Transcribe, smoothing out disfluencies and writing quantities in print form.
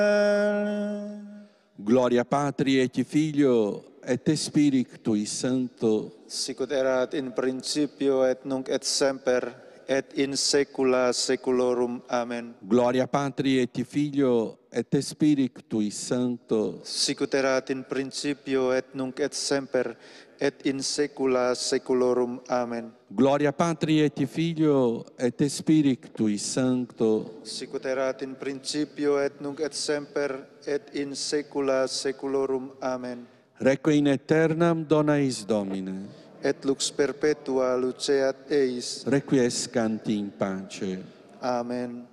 Gloria Patri et Filio et Spiritui Sancto. Sicut erat in principio et nunc et semper et in saecula saeculorum. Amen. Gloria Patri et Filio et Spiritui Sancto. Sicut erat in principio et nunc et semper et in saecula saeculorum. Amen. Gloria Patri et Filio et Spiritui Sancto. Sicut erat in principio et nunc et semper et in saecula saeculorum. Amen. Requiem in aeternam dona eis Domine. Et lux perpetua luceat eis. Requiescant in pace. Amen.